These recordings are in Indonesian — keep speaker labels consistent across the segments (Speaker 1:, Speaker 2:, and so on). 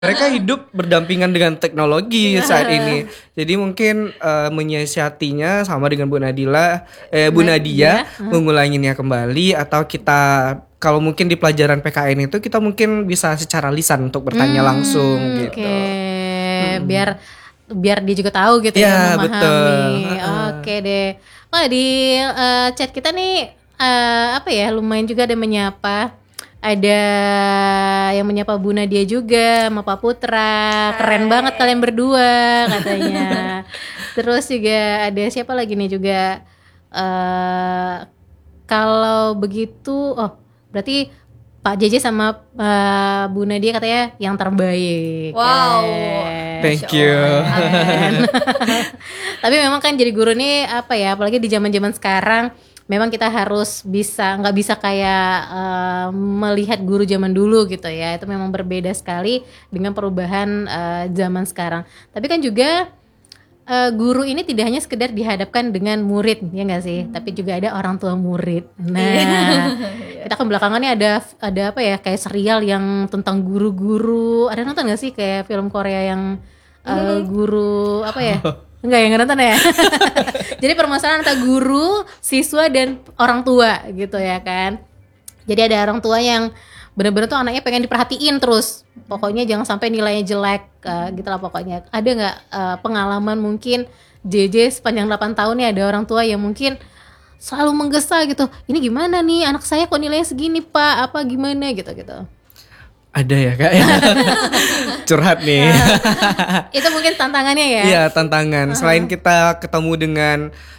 Speaker 1: Mereka hidup berdampingan dengan teknologi saat ini. Jadi mungkin menyiasatinya sama dengan Bu Nadia mengulanginya kembali, atau kita kalau mungkin di pelajaran PKN itu kita mungkin bisa secara lisan untuk bertanya langsung gitu.
Speaker 2: Biar dia juga tahu gitu ya, memahami.
Speaker 1: Betul.
Speaker 2: Oke deh. Oh, di chat kita nih lumayan juga ada menyapa. Ada yang menyapa Bu Nadia juga sama Pak Putra. Keren banget kalian berdua katanya. Terus juga ada siapa lagi nih juga, kalau begitu berarti Pak JJ sama Bu Nadia katanya yang terbaik.
Speaker 3: Wow.
Speaker 1: Thank you.
Speaker 2: Tapi memang kan jadi guru nih apalagi di zaman-zaman sekarang, memang kita harus nggak bisa kayak melihat guru zaman dulu gitu ya. Itu memang berbeda sekali dengan perubahan zaman sekarang. Tapi kan juga guru ini tidak hanya sekedar dihadapkan dengan murid, ya nggak sih? Tapi juga ada orang tua murid. Nah, kita kan belakangan nih ada kayak serial yang tentang guru-guru. Ada nonton nggak sih kayak film Korea yang guru Enggak ya, nggak nonton ya. Jadi permasalahan antara guru, siswa dan orang tua gitu ya kan. Jadi ada orang tua yang benar-benar tuh anaknya pengen diperhatiin terus. Pokoknya jangan sampai nilainya jelek gitu lah pokoknya. Ada nggak pengalaman mungkin JJ sepanjang 8 tahun nih ada orang tua yang mungkin selalu menggesa gitu. Ini gimana nih anak saya kok nilainya segini Pak? Apa gimana gitu-gitu.
Speaker 1: Ada ya Kak ya. Curhat nih.
Speaker 2: Itu mungkin tantangannya ya.
Speaker 1: Iya, tantangan. Selain kita ketemu dengan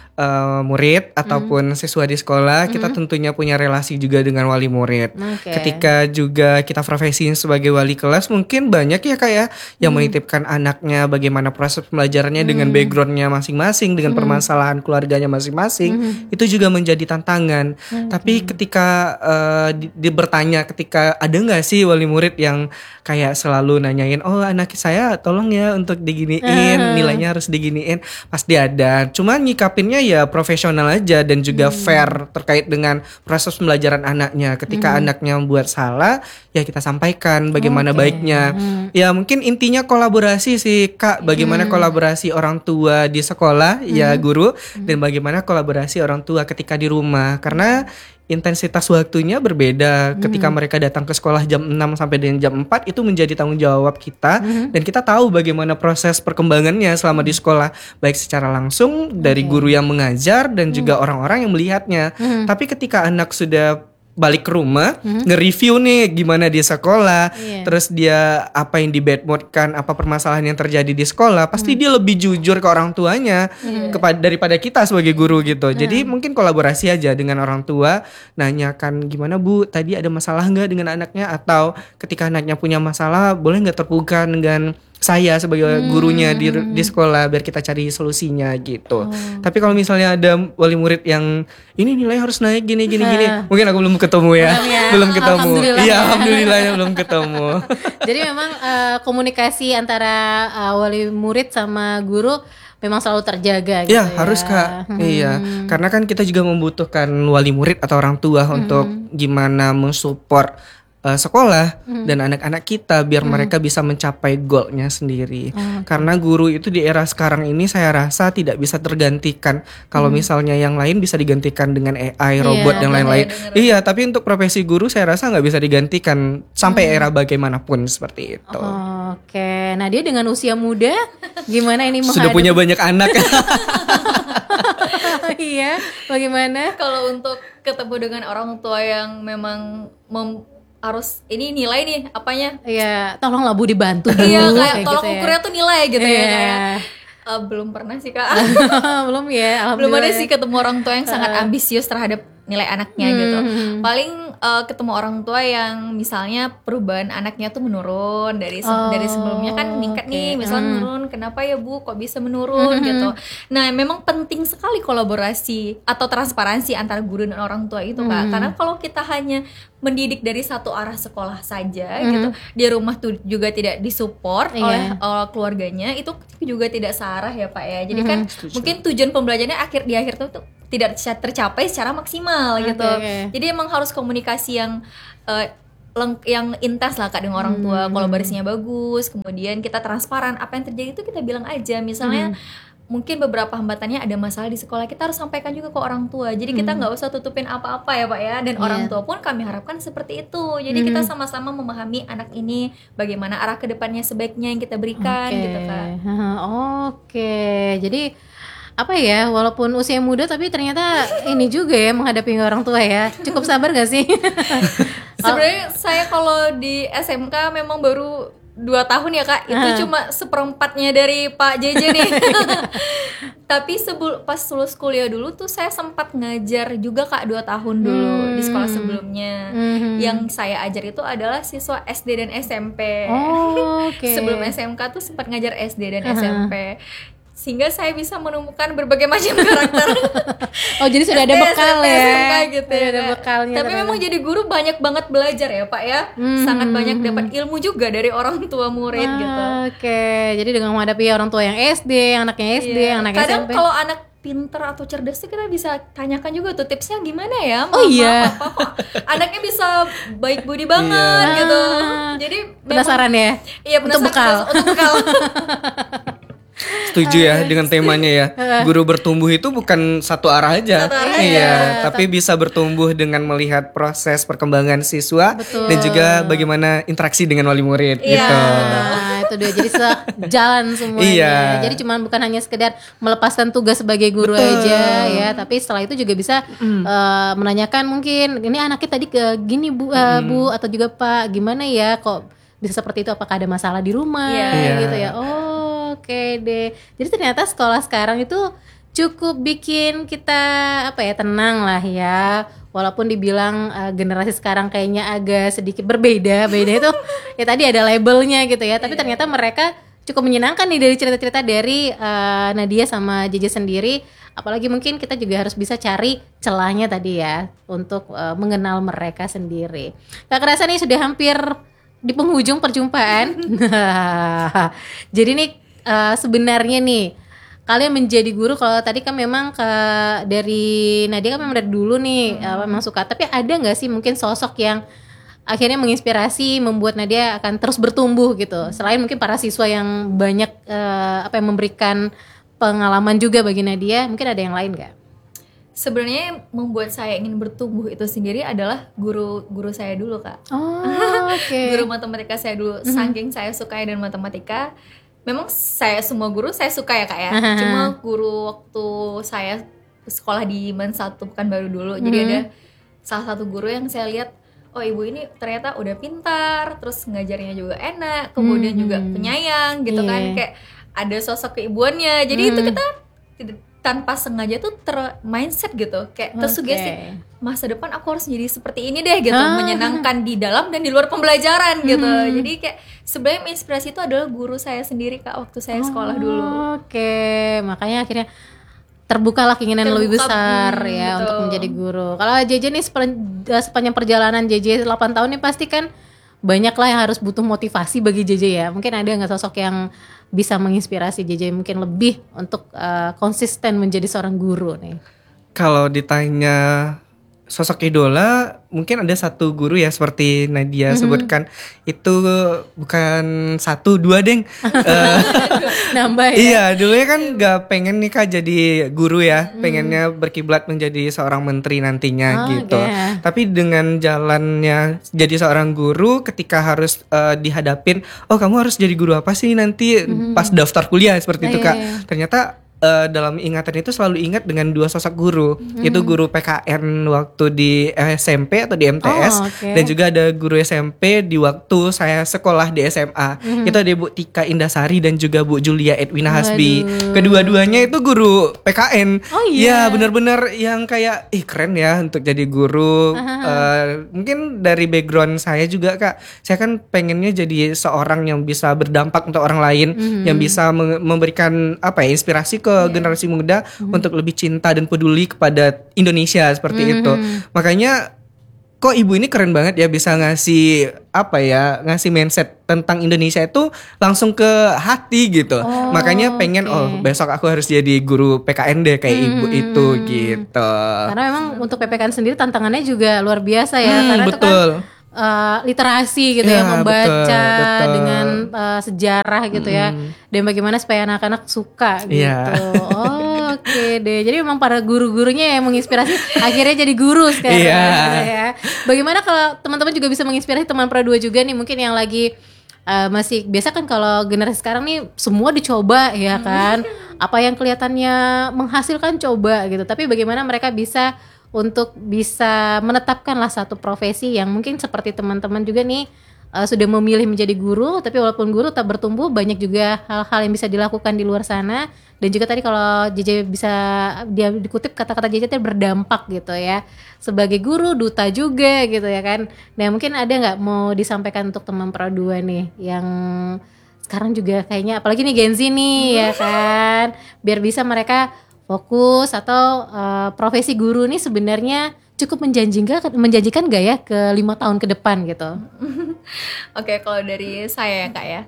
Speaker 1: murid ataupun siswa di sekolah, kita tentunya punya relasi juga dengan wali murid. Ketika juga kita profesi sebagai wali kelas, mungkin banyak ya Kak ya yang menitipkan anaknya, bagaimana proses pembelajarannya dengan backgroundnya masing-masing, dengan permasalahan keluarganya masing-masing. Itu juga menjadi tantangan. Tapi ketika bertanya, ketika ada nggak sih wali murid yang kayak selalu nanyain, oh anak saya tolong ya untuk diginiin, nilainya harus diginiin, pasti ada. Cuman nyikapinnya ya profesional aja dan juga fair terkait dengan proses pembelajaran anaknya. Ketika anaknya membuat salah, ya kita sampaikan bagaimana baiknya. Ya mungkin intinya kolaborasi sih Kak, bagaimana kolaborasi orang tua di sekolah, ya guru, dan bagaimana kolaborasi orang tua ketika di rumah. Karena intensitas waktunya berbeda. Ketika mereka datang ke sekolah jam 6 sampai dengan jam 4 itu menjadi tanggung jawab kita, dan kita tahu bagaimana proses perkembangannya selama di sekolah, baik secara langsung dari guru yang mengajar dan juga orang-orang yang melihatnya. Tapi ketika anak sudah balik ke rumah, nge-review nih gimana di sekolah, terus dia apa yang dibadmoutkan, apa permasalahan yang terjadi di sekolah, pasti dia lebih jujur ke orang tuanya daripada kita sebagai guru gitu. Jadi mungkin kolaborasi aja dengan orang tua, nanyakan gimana Bu, tadi ada masalah nggak dengan anaknya, atau ketika anaknya punya masalah boleh nggak terbuka dengan saya sebagai gurunya di sekolah, biar kita cari solusinya gitu. Tapi kalau misalnya ada wali murid yang ini nilai harus naik gini, mungkin aku belum ketemu ya. Belum ketemu. Iya, alhamdulillahnya belum ketemu.
Speaker 2: Jadi memang komunikasi antara wali murid sama guru memang selalu terjaga gitu ya.
Speaker 1: Harus Kak. Iya, karena kan kita juga membutuhkan wali murid atau orang tua untuk gimana mensupport sekolah dan anak-anak kita biar mereka bisa mencapai goalnya sendiri. Karena guru itu di era sekarang ini saya rasa tidak bisa tergantikan. Kalau misalnya yang lain bisa digantikan dengan AI, robot dan lain-lain. Iya, tapi untuk profesi guru saya rasa nggak bisa digantikan sampai era bagaimanapun seperti itu.
Speaker 2: Oke, nah dia dengan usia muda gimana ini
Speaker 1: sudah punya banyak anak.
Speaker 2: Iya, bagaimana?
Speaker 3: Kalau untuk ketemu dengan orang tua yang memang harus ini nilai nih apanya,
Speaker 2: iya tolonglah Bu dibantu dulu.
Speaker 3: Iya kayak tolong
Speaker 2: gitu
Speaker 3: ukurnya tuh nilai gitu ya kayak belum pernah sih Kak.
Speaker 2: Belum ya, alhamdulillah.
Speaker 3: Belum ada sih ketemu orang tua yang sangat ambisius terhadap nilai anaknya gitu. Paling ketemu orang tua yang misalnya perubahan anaknya tuh menurun dari sebelumnya kan meningkat nih, misalnya menurun, kenapa ya Bu kok bisa menurun gitu. Nah memang penting sekali kolaborasi atau transparansi antara guru dan orang tua itu Kak. Karena kalau kita hanya mendidik dari satu arah sekolah saja gitu, di rumah tuh juga tidak disupport oleh keluarganya, itu juga tidak searah ya Pak ya. Jadi kan mungkin tujuan pembelajarannya di akhir tuh tidak tercapai secara maksimal gitu. Jadi emang harus komunikasi yang yang intens lah Kak dengan orang tua. Kolaborasinya bagus, kemudian kita transparan, apa yang terjadi itu kita bilang aja. Misalnya mungkin beberapa hambatannya ada masalah di sekolah, kita harus sampaikan juga ke orang tua. Jadi kita nggak usah tutupin apa-apa ya Pak ya. Dan orang tua pun kami harapkan seperti itu. Jadi kita sama-sama memahami anak ini bagaimana arah kedepannya sebaiknya yang kita berikan gitu Kak.
Speaker 2: Jadi apa ya, walaupun usia muda tapi ternyata ini juga ya menghadapi orang tua ya. Cukup sabar gak sih?
Speaker 3: Sebenarnya saya kalau di SMK memang baru 2 tahun ya Kak. Itu cuma seperempatnya dari Pak JJ nih. Tapi pas lulus kuliah dulu tuh saya sempat ngajar juga Kak 2 tahun dulu di sekolah sebelumnya. Yang saya ajar itu adalah siswa SD dan SMP. Sebelum SMK tuh sempat ngajar SD dan SMP. Sehingga saya bisa menemukan berbagai macam karakter.
Speaker 2: Jadi sudah ada bekal ya.
Speaker 3: SMK gitu ya.
Speaker 2: Ada bekalnya.
Speaker 3: Tapi memang jadi guru banyak banget belajar ya Pak ya. Sangat banyak dapat ilmu juga dari orang tua murid gitu.
Speaker 2: Jadi dengan menghadapi orang tua yang SD, anaknya SD, anak
Speaker 3: kadang
Speaker 2: SMP.
Speaker 3: kalau anak pinter atau cerdas tuh kita bisa tanyakan juga tuh tipsnya gimana ya.
Speaker 2: Papa
Speaker 3: kok anaknya bisa baik budi banget gitu. Jadi
Speaker 2: penasaran ya.
Speaker 3: Iya,
Speaker 2: untuk bekal.
Speaker 1: Setuju ya dengan temanya ya. Guru bertumbuh itu bukan satu arah aja. Tapi bisa bertumbuh dengan melihat proses perkembangan siswa. Dan juga bagaimana interaksi dengan wali murid gitu.
Speaker 2: Nah, itu dia. Jadi sejalan semuanya. Jadi cuma bukan hanya sekedar melepaskan tugas sebagai guru aja ya, tapi setelah itu juga bisa menanyakan mungkin ini anaknya tadi ke gini Bu, Bu atau juga Pak, gimana ya kok bisa seperti itu, apakah ada masalah di rumah gitu ya. Oke deh. Jadi ternyata sekolah sekarang itu cukup bikin kita tenang lah ya. Walaupun dibilang generasi sekarang kayaknya agak sedikit berbeda itu ya tadi ada labelnya gitu ya. Tapi ternyata mereka cukup menyenangkan nih dari cerita-cerita dari Nadia sama JJ sendiri. Apalagi mungkin kita juga harus bisa cari celahnya tadi ya untuk mengenal mereka sendiri. Gak kerasa nih sudah hampir di penghujung perjumpaan. Jadi nih sebenarnya nih kalian menjadi guru, kalau tadi kan memang dari Nadia kan memang dari dulu nih memang suka, tapi ada nggak sih mungkin sosok yang akhirnya menginspirasi membuat Nadia akan terus bertumbuh gitu, selain mungkin para siswa yang banyak yang memberikan pengalaman juga bagi Nadia, mungkin ada yang lain nggak?
Speaker 3: Sebenarnya membuat saya ingin bertumbuh itu sendiri adalah guru saya dulu Kak. Guru matematika saya dulu. Saking saya suka dan matematika. Memang semua guru saya suka ya Kak ya. Cuma guru waktu saya sekolah di Men 1 Pekanbaru dulu. Jadi ada salah satu guru yang saya lihat, oh ibu ini ternyata udah pintar, terus ngajarnya juga enak, kemudian juga penyayang gitu kan. Kayak ada sosok keibuannya. Jadi itu kita tanpa sengaja tuh mindset gitu, kayak tersugesti masa depan aku harus jadi seperti ini deh gitu, menyenangkan di dalam dan di luar pembelajaran gitu. Jadi kayak sebenarnya inspirasi itu adalah guru saya sendiri Kak waktu saya sekolah dulu.
Speaker 2: Makanya akhirnya terbukalah keinginan lebih besar ya betul. Untuk menjadi guru. Kalau JJ nih sepanjang perjalanan JJ 8 tahun nih pasti kan banyak lah yang harus butuh motivasi bagi JJ ya. Mungkin ada nggak sosok yang bisa menginspirasi JJ mungkin lebih untuk konsisten menjadi seorang guru nih?
Speaker 1: Kalau ditanya sosok idola, mungkin ada satu guru ya seperti Nadia sebutkan, itu bukan 1, 2 deng.
Speaker 2: Nambah ya?
Speaker 1: Iya, dulunya kan gak pengen nih Kak jadi guru ya, pengennya berkiblat menjadi seorang menteri nantinya gitu. Tapi dengan jalannya jadi seorang guru, ketika harus dihadapin, oh kamu harus jadi guru apa sih nanti pas daftar kuliah seperti itu Kak. Ternyata dalam ingatan itu selalu ingat dengan 2 sosok guru. Itu guru PKN waktu di SMP atau di MTS, dan juga ada guru SMP di waktu saya sekolah di SMA. Itu ada Bu Tika Indasari dan juga Bu Julia Edwina Hasbi. Kedua-duanya itu guru PKN. Ya benar-benar yang kayak keren ya untuk jadi guru. Mungkin dari background saya juga Kak, saya kan pengennya jadi seorang yang bisa berdampak untuk orang lain, yang bisa memberikan inspirasi ke generasi muda untuk lebih cinta dan peduli kepada Indonesia seperti itu. Makanya kok ibu ini keren banget ya, bisa ngasih ngasih mindset tentang Indonesia itu langsung ke hati gitu. Makanya pengen besok aku harus jadi guru PKN deh kayak ibu itu gitu.
Speaker 2: Karena memang untuk PPKN sendiri tantangannya juga luar biasa ya. Karena
Speaker 1: betul.
Speaker 2: itu kan literasi gitu ya, membaca
Speaker 1: betul.
Speaker 2: dengan sejarah gitu ya, dan bagaimana supaya anak-anak suka gitu. Oke deh, jadi memang para guru-gurunya yang menginspirasi akhirnya jadi guru sekarang ya. Bagaimana kalau teman-teman juga bisa menginspirasi teman Pro 2 juga nih, mungkin yang lagi masih biasa kan kalau generasi sekarang nih semua dicoba ya kan, apa yang kelihatannya menghasilkan coba gitu, tapi bagaimana mereka bisa untuk bisa menetapkanlah satu profesi yang mungkin seperti teman-teman juga nih sudah memilih menjadi guru, tapi walaupun guru tak bertumbuh, banyak juga hal-hal yang bisa dilakukan di luar sana. Dan juga tadi kalau JJ bisa dia dikutip kata-kata JJ tadi berdampak gitu ya, sebagai guru, duta juga gitu ya kan. Nah mungkin ada nggak mau disampaikan untuk teman Pro 2 nih yang sekarang juga kayaknya apalagi nih Gen Z nih ya kan, biar bisa mereka fokus atau profesi guru nih sebenarnya cukup menjanjikan gak ya ke 5 tahun ke depan gitu?
Speaker 3: Oke, kalau dari saya ya Kak ya,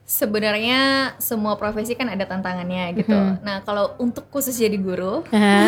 Speaker 3: sebenarnya semua profesi kan ada tantangannya gitu. Nah kalau untuk khusus jadi guru,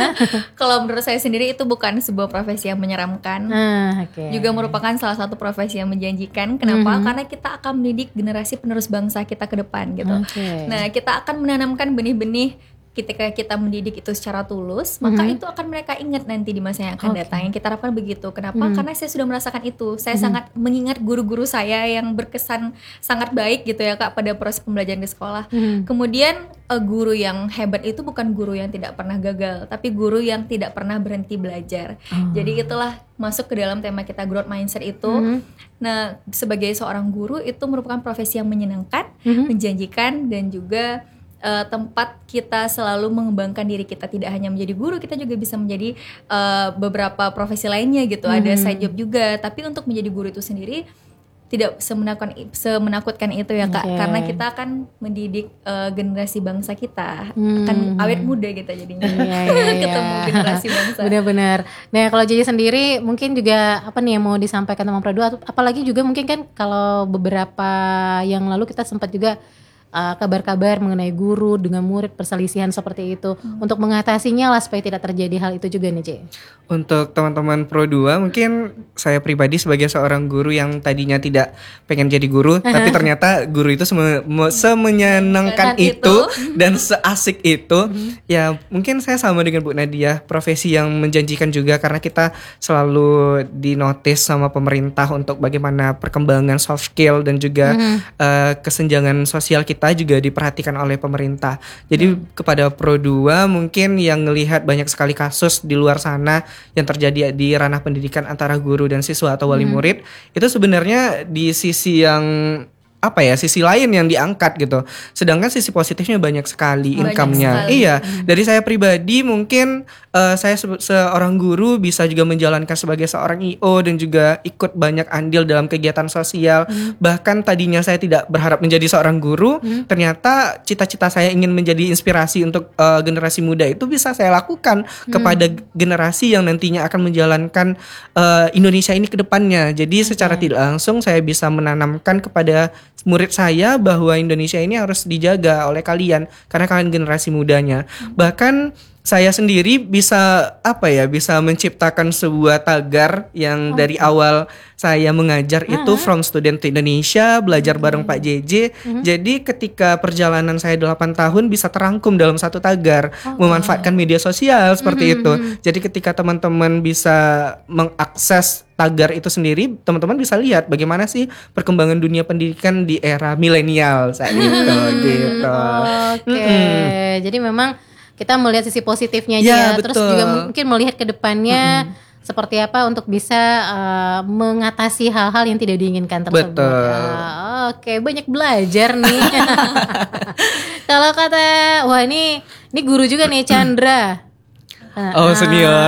Speaker 3: kalau menurut saya sendiri itu bukan sebuah profesi yang menyeramkan, juga merupakan salah satu profesi yang menjanjikan. Kenapa? Karena kita akan mendidik generasi penerus bangsa kita ke depan gitu. Nah kita akan menanamkan benih-benih. Ketika kita mendidik itu secara tulus, maka itu akan mereka ingat nanti di masa yang akan datang. Yang kita harapkan begitu. Kenapa? Karena saya sudah merasakan itu. Saya sangat mengingat guru-guru saya yang berkesan sangat baik gitu ya Kak pada proses pembelajaran di sekolah. Kemudian guru yang hebat itu bukan guru yang tidak pernah gagal, tapi guru yang tidak pernah berhenti belajar. Jadi itulah masuk ke dalam tema kita growth mindset itu. Nah, sebagai seorang guru itu merupakan profesi yang menyenangkan, menjanjikan, dan juga tempat kita selalu mengembangkan diri kita. Tidak hanya menjadi guru, kita juga bisa menjadi beberapa profesi lainnya gitu. Ada side job juga. Tapi untuk menjadi guru itu sendiri tidak semenakutkan itu ya Kak. Karena kita akan mendidik generasi bangsa kita, akan awet muda kita jadinya. Ketemu generasi bangsa.
Speaker 2: Benar-benar. Nah kalau Jadi sendiri mungkin juga apa nih yang mau disampaikan teman Pro 2, apalagi juga mungkin kan kalau beberapa yang lalu kita sempat juga kabar-kabar mengenai guru dengan murid, perselisihan seperti itu, untuk mengatasinya lah supaya tidak terjadi hal itu juga nih C.
Speaker 1: Untuk teman-teman Pro 2, mungkin saya pribadi sebagai seorang guru yang tadinya tidak pengen jadi guru, tapi ternyata guru itu semenyenangkan itu dan seasik itu. Ya mungkin saya sama dengan Bu Nadia, profesi yang menjanjikan juga karena kita selalu dinotis sama pemerintah untuk bagaimana perkembangan soft skill dan juga kesenjangan sosial kita juga diperhatikan oleh pemerintah. Jadi kepada Pro 2 mungkin yang ngelihat banyak sekali kasus di luar sana yang terjadi di ranah pendidikan antara guru dan siswa atau wali murid, itu sebenarnya di sisi yang sisi lain yang diangkat gitu. Sedangkan sisi positifnya banyak sekali income-nya. Iya, dari saya pribadi mungkin saya seorang guru bisa juga menjalankan sebagai seorang IO dan juga ikut banyak andil dalam kegiatan sosial. Bahkan tadinya saya tidak berharap menjadi seorang guru, ternyata cita-cita saya ingin menjadi inspirasi untuk generasi muda itu bisa saya lakukan kepada generasi yang nantinya akan menjalankan Indonesia ini ke depannya. Jadi secara tidak langsung saya bisa menanamkan kepada murid saya bahwa Indonesia ini harus dijaga oleh kalian karena kalian generasi mudanya. Bahkan saya sendiri bisa bisa menciptakan sebuah tagar yang dari awal saya mengajar itu From Student to Indonesia, belajar bareng Pak JJ. Jadi ketika perjalanan saya 8 tahun bisa terangkum dalam satu tagar, memanfaatkan media sosial seperti itu. Jadi ketika teman-teman bisa mengakses tagar itu sendiri, teman-teman bisa lihat bagaimana sih perkembangan dunia pendidikan di era milenial saat itu gitu.
Speaker 2: Jadi memang kita melihat sisi positifnya aja ya, terus juga mungkin melihat ke depannya seperti apa untuk bisa mengatasi hal-hal yang tidak diinginkan tersebut. Oke, banyak belajar nih. Kalau kata ini guru juga nih Chandra.
Speaker 1: Senior.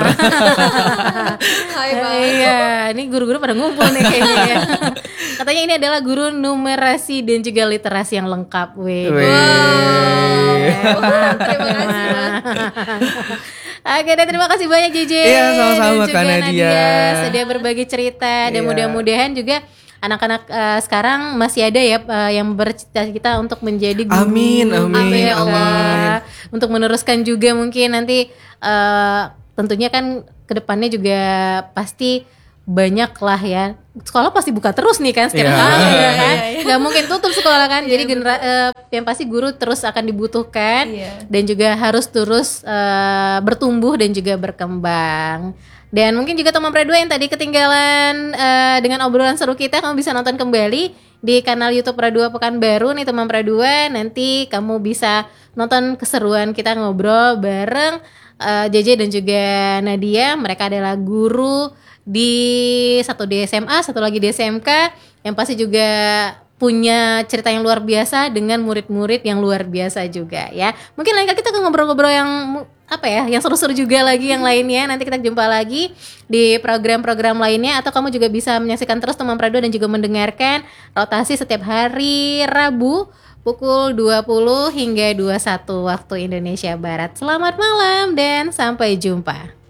Speaker 3: Hai Bang.
Speaker 2: Iya, ini guru-guru pada ngumpul nih kayaknya ya. Katanya ini adalah guru numerasi dan juga literasi yang lengkap.
Speaker 3: Terima kasih Bang.
Speaker 2: Oke, dan terima kasih banyak JJ.
Speaker 1: Iya, sama-sama Kak Nadia.
Speaker 2: Sudah berbagi cerita dan mudah-mudahan juga anak-anak sekarang masih ada ya yang bercita-cita untuk menjadi guru.
Speaker 1: Amin
Speaker 2: ya Allah. Untuk meneruskan juga mungkin nanti tentunya kan kedepannya juga pasti banyak lah ya. Sekolah pasti buka terus nih kan setiap hari ya kan. Gak mungkin tutup sekolah kan. Jadi yang pasti guru terus akan dibutuhkan dan juga harus terus bertumbuh dan juga berkembang. Dan mungkin juga teman Pra 2 yang tadi ketinggalan dengan obrolan seru kita, kamu bisa nonton kembali di kanal YouTube Pra 2 Pekanbaru nih teman Pra 2. Nanti kamu bisa nonton keseruan kita ngobrol bareng JJ dan juga Nadia. Mereka adalah guru satu di SMA, satu lagi di SMK, yang pasti juga punya cerita yang luar biasa dengan murid-murid yang luar biasa juga ya. Mungkin lain kali kita akan ngobrol-ngobrol yang yang seru-seru juga lagi yang lainnya. Nanti kita jumpa lagi di program-program lainnya, atau kamu juga bisa menyaksikan terus teman Pra 2 dan juga mendengarkan rotasi setiap hari Rabu pukul 20 hingga 21 waktu Indonesia Barat. Selamat malam dan sampai jumpa.